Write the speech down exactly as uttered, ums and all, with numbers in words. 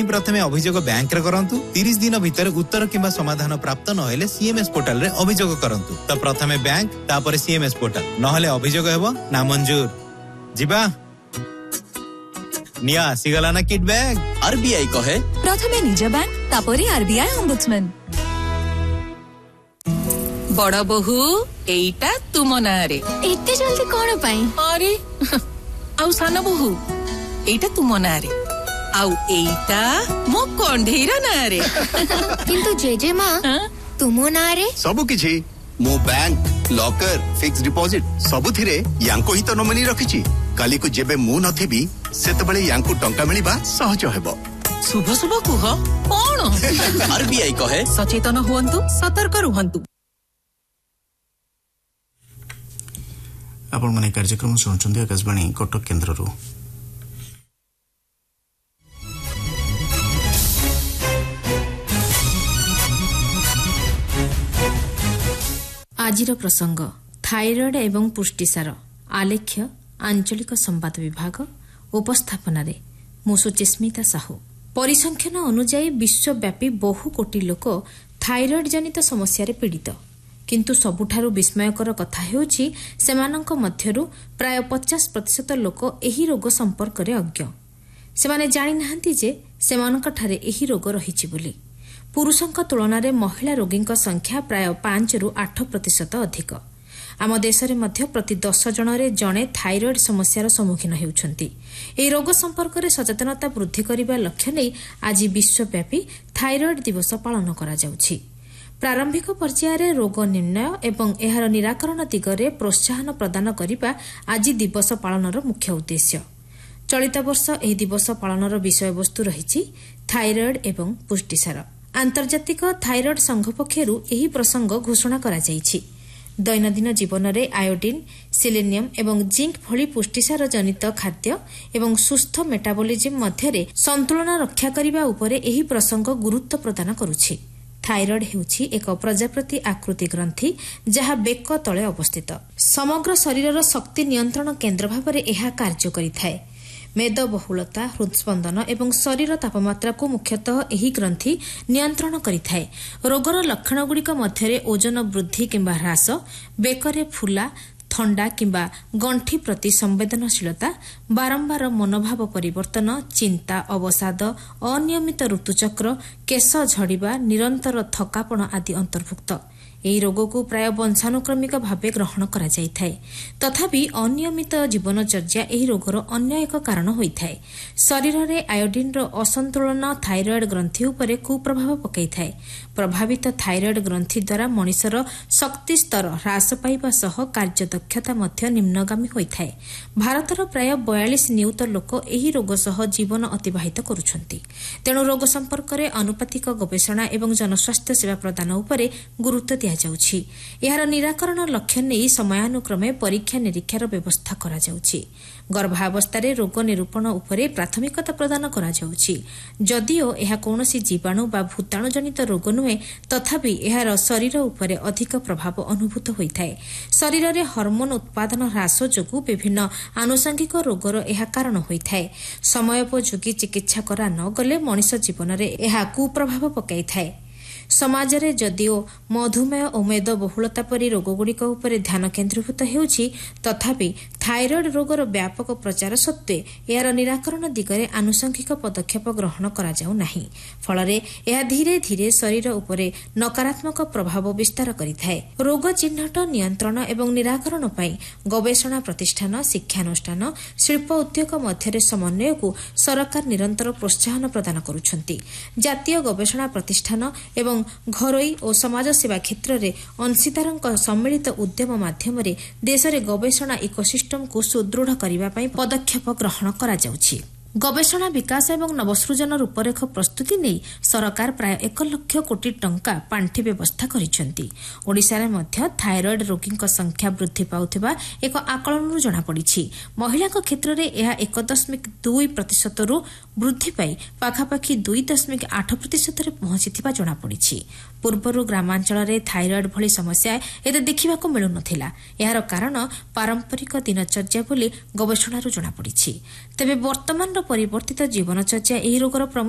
प्रथमे अभियोग बैंक रे करंतु तीस दिन भीतर उत्तर किंबा समाधान प्राप्त नहेले सीएमएस पोर्टल रे अभियोग करंतु। तो प्रथमे बैंक तापर सीएमएस पोर्टल नहेले अभियोग हेबो ना मंजूर। जिबा निया सिगला ना किट बैग। आरबीआई कहे प्रथमे निज बैंक तापर आरबीआई ओम्बुड्समैन। बड़ा बहु एईटा तुम नारे एते जल्दी कोन पाई? अरे आउ सान बहु एईटा तुम नारे आउ एईटा मो कंढेरा नारे किंतु जेजे मां तुमो नारे सबु किछि मो बैंक लॉकर फिक्स डिपॉजिट सबु थिरे यांको ही तो नोमिनी रखिछि। काली को जेबे मु नथिबी सेते बळे यांको टंका मिलिबा सहज हेबो। शुभ शुभ कुह कोन आरबीआई कहे सचेतन हुअन्तु सतर्क रुहन्तु। आपण माने कार्यक्रम सुनछन्ती आकाशवाणी कटक केन्द्ररू। आजिर प्रसंग थायरॉइड एवं पुष्टिसार आलेख्य आंचलिक संवाद विभाग उपस्थापन मु सुचिस्मिता साहू। परिसंख्यान अनुसार विश्वव्यापी बहु कोटी लोक थायरॉइड जनित समस्या पीड़ित, किंतु सबुठारु विस्मयकर कथा हेउछि सेमानंक मध्यरु प्राय पचास प्रतिशत लोक एही रोग संपर्क रे अज्ञ। सेमाने जानि नाहंती जे सेमानंक ठारे एही रोग रहिछि बोली। पुरुषंक तुलनारे महिला रोगींक संख्या प्राय पांच रु आठ प्रतिशत अधिक। आम देशरे मध्य प्रति दस जनरे जणे थायरॉइड समस्यार सम्मुखीन हेउछन्ति। एही रोग संपर्क रे सचेतनता वृद्धि करिबा लक्ष्य नै आज विश्वव्यापी थायरॉइड दिवस पालन करा जाउछि। प्रारंभिक पर्याୟରେ रोग निर्णय एवं एहार निराकरण दिगरे प्रोत्साहन प्रदान करिबा आज दिवस पालनर मुख्य उद्देश्य। चलित वर्ष एही दिवस पालनर विषयवस्तु रहिछि थायरॉइड एवं पुष्टिसार। आंतर्जातिक थायरॉइड संघ पक्षरु एही प्रसंग घोषणा करा जाइछि। दैनन्दिन जीवन रे आयोडीन, सेलेनियम एवं जिंक भली पुष्टिसार जनित खाद्य एवं सुस्थ मेटाबॉलिज्म मध्यरे संतुलन रक्षा करिबा उपरे एही प्रसंग गुरुत्व प्रदान करुछि। थायरॉइड हेउछि एक प्रजाप्रति आकृति ग्रंथि जहा बेक तळे अवस्थित। समग्र शरीरर शक्ति नियंत्रण केन्द्र भाबरे एहा कार्य करिथाय। मेदबहुलता, हृदस्पंदन एवं शरीर तापमात्रा को मुख्यतः एही ग्रंथि नियंत्रण करिथाय। रोगर लक्षणगुड़िक मध्यरे ओजन वृद्धि किंबा ह्रास, बेकरे फुला, थंडा किंबा गंठी प्रति संवेदनशीलता, बारंबार मनोभाव परिवर्तन, चिंता, अवसाद, अनियमित ऋतुचक्र, केश झड़िबा, निरंतर थकापण आदि अंतर्भुक्त। ଏହି ରୋଗକୁ ପ୍ରାୟ ବଂଶାନୁକ୍ରମିକ ଭାବେ ଗ୍ରହଣ କରାଯାଇଥାଏ। ତଥାପି ଅନିୟମିତ ଜୀବନଚର୍ଯ୍ୟା ଏହି ରୋଗର ଅନ୍ୟ ଏକ କାରଣ ହୋଇଥାଏ। ଶରୀରରେ ଆୟୋଡିନ୍ର ଅସନ୍ତୁଳନ ଥାଇରଏଡ୍ ଗ୍ରନ୍ଥି ଉପରେ କୁପ୍ରଭାବ ପକାଇଥାଏ। ପ୍ରଭାବିତ ଥାଇରଏଡ୍ ଗ୍ରନ୍ଥି ଦ୍ୱାରା ମଣିଷର ଶକ୍ତି ସ୍ତର ହ୍ରାସ ପାଇବା ସହ କାର୍ଯ୍ୟଦକ୍ଷତା ମଧ୍ୟ ନିମ୍ନଗାମୀ ହୋଇଥାଏ। ଭାରତର ପ୍ରାୟ ବୟାଳିଶ ନିୟୁତ ଲୋକ ଏହି ରୋଗ ସହ ଜୀବନ ଅତିବାହିତ କରୁଛନ୍ତି। ତେଣୁ ରୋଗ ସମ୍ପର୍କରେ ଆନୁପାତିକ ଗବେଷଣା ଏବଂ ଜନସ୍ୱାସ୍ଥ୍ୟ ସେବା ପ୍ରଦାନ ଉପରେ ଗୁରୁତ୍ୱ ଦିଆଯାଉଛି। ଏହାର ନିରାକରଣ ଲକ୍ଷ୍ୟ ନେଇ ସମୟାନୁକ୍ରମେ ପରୀକ୍ଷା ନିରୀକ୍ଷାର ବ୍ୟବସ୍ଥା କରାଯାଉଛି। ଗର୍ଭାବସ୍ଥାରେ ରୋଗ ନିରୂପଣ ଉପରେ ପ୍ରାଥମିକତା ପ୍ରଦାନ କରାଯାଉଛି। ଯଦିଓ ଏହା କୌଣସି ଜୀବାଣୁ ବା ଭୂତାଣୁ ଜନିତ ରୋଗ ନୁହେଁ, ତଥାପି ଏହାର ଶରୀର ଉପରେ ଅଧିକ ପ୍ରଭାବ ଅନୁଭୂତ ହୋଇଥାଏ। ଶରୀରରେ ହର୍ମୋନ ଉତ୍ପାଦନ ହ୍ରାସ ଯୋଗୁଁ ବିଭିନ୍ନ ଆନୁଷଙ୍ଗିକ ରୋଗର ଏହା କାରଣ ହୋଇଥାଏ। ସମୟୋପଯୋଗୀ ଚିକିତ୍ସା କରା ନ ଗଲେ ମଣିଷ ଜୀବନରେ ଏହା କୁପ୍ରଭାବ ପକାଇଥାଏ। ସମାଜରେ ଯଦିଓ ମଧୁମେହ ଓ ମେଦବହୁଳତା ପରି ରୋଗଗୁଡ଼ିକ ଉପରେ ଧ୍ୟାନ କେନ୍ଦ୍ରୀଭୂତ ହେଉଛି, ତଥାପି ଥାଇରଏଡ୍ ରୋଗର ବ୍ୟାପକ ପ୍ରଚାର ସତ୍ତ୍ୱେ ଏହାର ନିରାକରଣ ଦିଗରେ ଆନୁଷଙ୍ଗିକ ପଦକ୍ଷେପ ଗ୍ରହଣ କରାଯାଉ ନାହିଁ। ଫଳରେ ଏହା ଧୀରେ ଧୀରେ ଶରୀର ଉପରେ ନକାରାତ୍ମକ ପ୍ରଭାବ ବିସ୍ତାର କରିଥାଏ। ରୋଗ ଚିହ୍ନଟ, ନିୟନ୍ତ୍ରଣ ଏବଂ ନିରାକରଣ ପାଇଁ ଗବେଷଣା ପ୍ରତିଷ୍ଠାନ, ଶିକ୍ଷାନୁଷ୍ଠାନ, ଶିଳ୍ପ ଉଦ୍ୟୋଗ ମଧ୍ୟରେ ସମନ୍ୱୟକୁ ସରକାର ନିରନ୍ତର ପ୍ରୋତ୍ସାହନ ପ୍ରଦାନ କରୁଛନ୍ତି। ଜାତୀୟ ଗବେଷଣା ପ୍ରତିଷ୍ଠାନ ଏବଂ ଘରୋଇ ଓ ସମାଜସେବା କ୍ଷେତ୍ରରେ ଅଂଶୀଦାରଙ୍କ ସମ୍ମିଳିତ ଉଦ୍ୟମ ମାଧ୍ୟମରେ ଦେଶରେ ଗବେଷଣା ଇକୋସିଷ୍ଟମକୁ ସୁଦୃଢ଼ କରିବା ପାଇଁ ପଦକ୍ଷେପ ଗ୍ରହଣ କରାଯାଉଛି। ଗବେଷଣା ବିକାଶ ଏବଂ ନବସୃଜନ ରୂପରେଖ ପ୍ରସ୍ତୁତି ନେଇ ସରକାର ପ୍ରାୟ ଏକ ଲକ୍ଷ କୋଟି ଟଙ୍କା ପାଣ୍ଠି ବ୍ୟବସ୍ଥା କରିଛନ୍ତି। ଓଡ଼ିଶାରେ ମଧ୍ୟ ଥାଇରଏଡ୍ ରୋଗୀଙ୍କ ସଂଖ୍ୟା ବୃଦ୍ଧି ପାଉଥିବା ଏକ ଆକଳନରୁ ଜଣାପଡ଼ିଛି। ମହିଳାଙ୍କ କ୍ଷେତ୍ରରେ ଏହା ଏକ ଦଶମିକ ଦୁଇ ପ୍ରତିଶତରୁ ବୃଦ୍ଧି ପାଇ ପାଖାପାଖି ଦୁଇ ଦଶମିକ ଆଠ ପ୍ରତିଶତରେ ପହଞ୍ଚିଥିବା ଜଣାପଡ଼ିଛି। ପୂର୍ବରୁ ଗ୍ରାମାଞ୍ଚଳରେ ଥାଇରଏଡ୍ ଭଳି ସମସ୍ୟା ଏତେ ଦେଖିବାକୁ ମିଳୁନଥିଲା। ଏହାର କାରଣ ପାରମ୍ପରିକ ଦିନଚର୍ଯ୍ୟା ବୋଲି ଗବେଷଣାରୁ ଜଣାପଡ଼ିଛି। ତେବେ ବର୍ତ୍ତମାନର ପରିବର୍ତ୍ତିତ ଜୀବନଚର୍ଯ୍ୟା ଏହି ରୋଗର